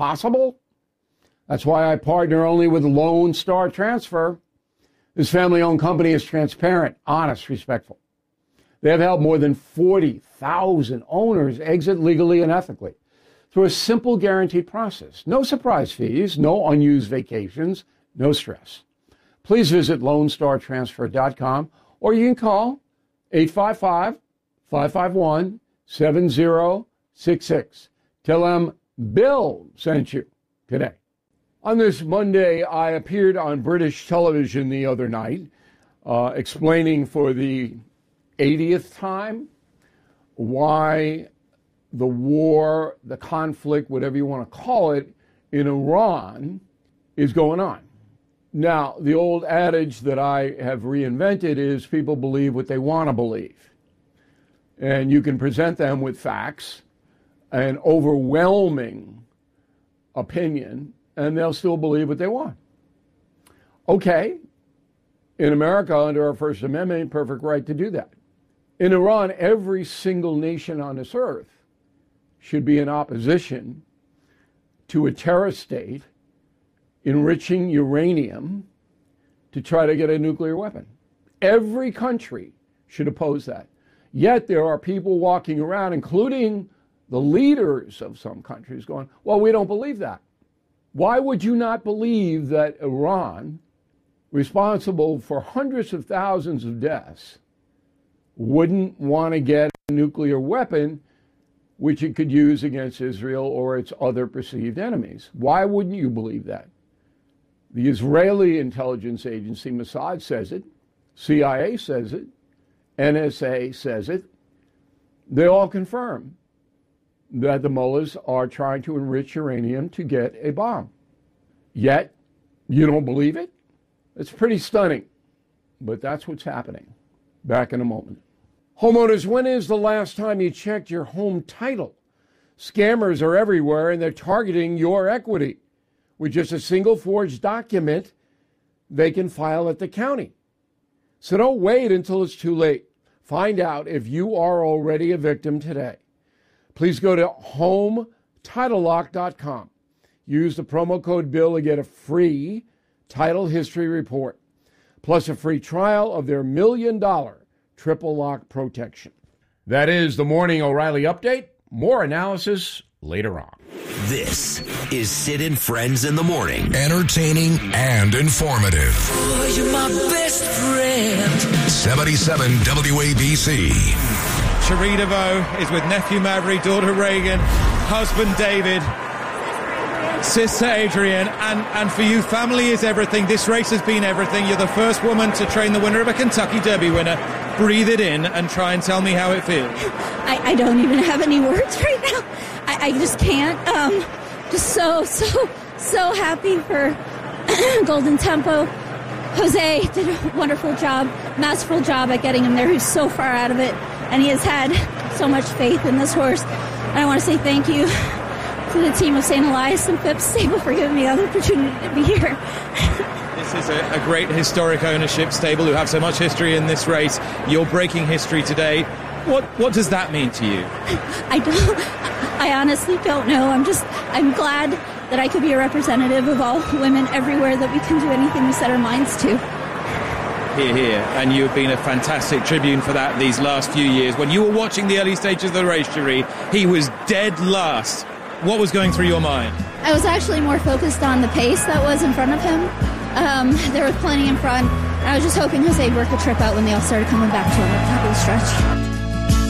possible? That's why I partner only with Lone Star Transfer. This family-owned company is transparent, honest, respectful. They have helped more than 40,000 owners exit legally and ethically through a simple guaranteed process. No surprise fees, no unused vacations, no stress. Please visit LoneStarTransfer.com or you can call 855-551-7066. Tell them Bill sent you today. On this Monday, I appeared on British television the other night explaining for the 80th time why the war, the conflict, whatever you want to call it, in Iran is going on. Now, the old adage that I have reinvented is people believe what they want to believe. And you can present them with facts, an overwhelming opinion, and they'll still believe what they want. Okay, in America, under our First Amendment, perfect right to do that. In Iran, every single nation on this earth should be in opposition to a terrorist state enriching uranium to try to get a nuclear weapon. Every country should oppose that. Yet there are people walking around, including the leaders of some countries, going, well, we don't believe that. Why would you not believe that Iran, responsible for hundreds of thousands of deaths, wouldn't want to get a nuclear weapon which it could use against Israel or its other perceived enemies? Why wouldn't you believe that? The Israeli intelligence agency Mossad says it, CIA says it, NSA says it. They all confirm that the mullahs are trying to enrich uranium to get a bomb. Yet, you don't believe it? It's pretty stunning, but that's what's happening. Back in a moment. Homeowners, when is the last time you checked your home title? Scammers are everywhere, and they're targeting your equity. With just a single forged document, they can file at the county. So don't wait until it's too late. Find out if you are already a victim today. Please go to HomeTitleLock.com. Use the promo code BILL to get a free title history report, plus a free trial of their $1 million triple lock protection. That is the Morning O'Reilly Update. More analysis later on. This is Sid and Friends in the Morning. Entertaining and informative. Oh, you're my best friend. 77 WABC. Cherie DeVoe is with nephew Maverick, daughter Reagan, husband David, sister Adrian, and for you, family is everything. This race has been everything. You're the first woman to train the winner of a Kentucky Derby winner. Breathe it in and try and tell me how it feels. I don't even have any words right now. I just can't. Just so happy for Golden Tempo. Jose did a wonderful job, masterful job at getting him there. He's so far out of it, and he has had so much faith in this horse. And I want to say thank you to the team of St. Elias and Phipps Stable for giving me the opportunity to be here. This is a great historic ownership stable who have so much history in this race. You're breaking history today. What does that mean to you? I honestly don't know. I'm glad that I could be a representative of all women everywhere, that we can do anything we set our minds to. Here. And you've been a fantastic tribune for that these last few years. When you were watching the early stages of the race, Cherie, he was dead last. What was going through your mind? I was actually more focused on the pace that was in front of him. There was plenty in front. I was just hoping Jose would work a trip out when they all started coming back to him at the top of the stretch.